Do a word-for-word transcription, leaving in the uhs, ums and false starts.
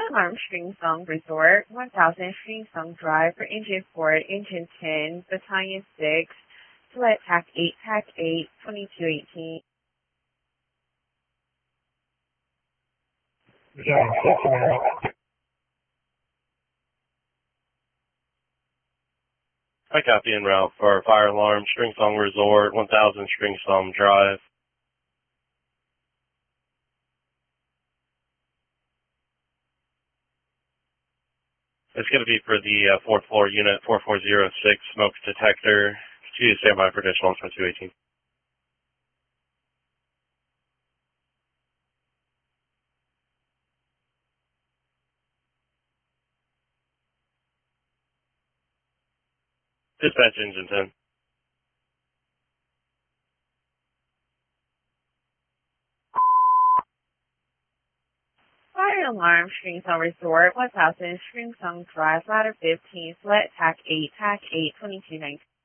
Alarm String Song Resort, one thousand String Song Drive for Engine four, Engine ten, Battalion six, select T A C eight, T A C eight, twenty-two eighteen. Battalion six, around. I copy en route for Fire Alarm String Song Resort, one thousand String Song Drive. It's going to be for the uh, fourth floor unit four four zero six smoke detector. Continue to stand by for additional twenty-two eighteen. Dispatch engine ten. Fire Alarm String Song Resort, one thousand String Song Drive, ladder fifteen, select T A C eight, T A C eight, twenty-two nineteen.